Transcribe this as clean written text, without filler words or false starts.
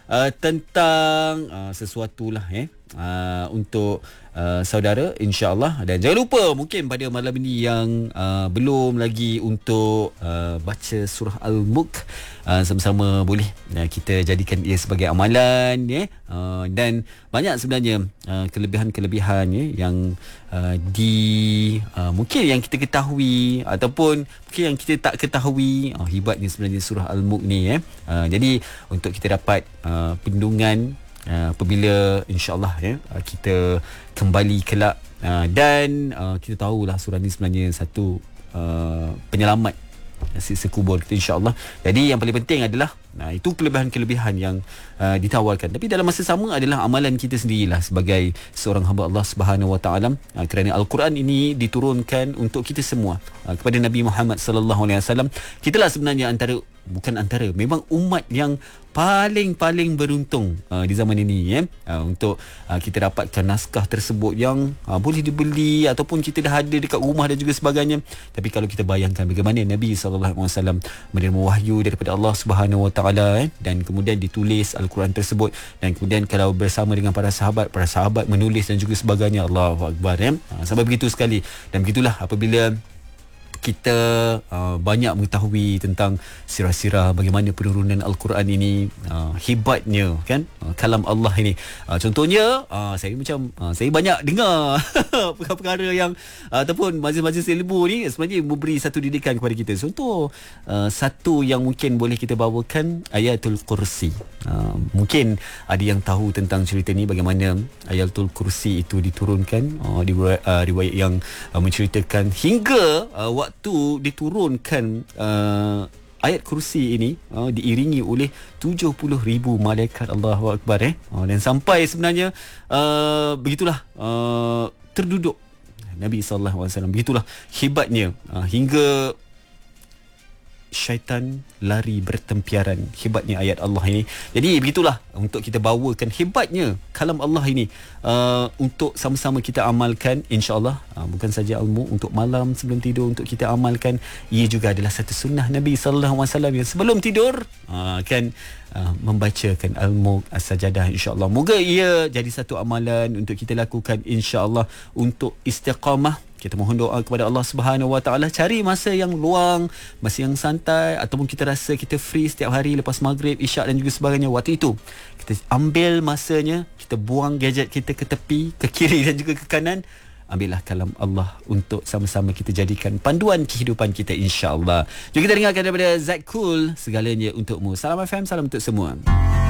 tentang sesuatu lah untuk saudara, insya-Allah. Dan jangan lupa, mungkin pada malam ini yang belum lagi untuk baca surah Al-Mulk, sama-sama boleh kita jadikan ia sebagai amalan, dan banyak sebenarnya kelebihan-kelebihan yang mungkin yang kita ketahui ataupun mungkin yang kita tak ketahui. Hebatnya sebenarnya surah Al-Mulk ni. Jadi untuk kita dapat perlindungan apabila insya-Allah kita kembali kelak, dan kita tahulah surah ni sebenarnya satu penyelamat siksa kubur kita, insya-Allah. Jadi yang paling penting adalah itu kelebihan-kelebihan yang ditawarkan, tapi dalam masa sama adalah amalan kita sendirilah sebagai seorang hamba Allah Subhanahu Wa Taala, kerana Al-Quran ini diturunkan untuk kita semua, kepada Nabi Muhammad sallallahu alaihi wasallam. Kitalah sebenarnya memang umat yang paling beruntung di zaman ini, untuk kita dapatkan naskah tersebut yang boleh dibeli ataupun kita dah ada dekat rumah dan juga sebagainya. Tapi kalau kita bayangkan bagaimana Nabi sallallahu alaihi wasallam menerima wahyu daripada Allah Subhanahu Wa Taala, dan kemudian ditulis Al-Quran tersebut, dan kemudian kalau bersama dengan para sahabat menulis dan juga sebagainya. Allahu Akbar. Sampai begitu sekali. Dan begitulah apabila kita banyak mengetahui tentang sirah-sirah bagaimana penurunan Al-Quran ini, hebatnya kan kalam Allah ini. Contohnya saya banyak dengar perkara-perkara yang ataupun majlis-majlis ilmu ni sebenarnya memberi satu didikan kepada kita. Contoh satu yang mungkin boleh kita bawakan, Ayatul Kursi. Mungkin ada yang tahu tentang cerita ni, bagaimana Ayatul Kursi itu diturunkan, di riwayat yang menceritakan hingga waktu diturunkan ayat kursi ini diiringi oleh 70,000 malaikat. Allahu Akbar. Dan sampai sebenarnya begitulah terduduk Nabi sallallahu alaihi wasallam. Begitulah hebatnya, hingga syaitan lari bertempiaran. Hebatnya ayat Allah ini. Jadi begitulah untuk kita bawakan hebatnya kalam Allah ini, untuk sama-sama kita amalkan, insya-Allah. Bukan saja ilmu untuk malam sebelum tidur untuk kita amalkan, ia juga adalah satu sunnah Nabi sallallahu alaihi wasallam yang sebelum tidur akan membacakan Al-Mulk, As-Sajadah, insya-Allah. Moga ia jadi satu amalan untuk kita lakukan, insya-Allah, untuk istiqamah. Kita mohon doa kepada Allah Subhanahu Wa Taala, cari masa yang luang, masa yang santai, ataupun kita rasa kita free setiap hari lepas maghrib, isyak dan juga sebagainya. Waktu itu kita ambil masanya, kita buang gadget kita ke tepi, ke kiri dan juga ke kanan. Ambillah kalam Allah untuk sama-sama kita jadikan panduan kehidupan kita, insya-Allah. Jom kita dengarkan daripada Zack Cool, Segalanya Untukmu. Salam FM, salam untuk semua.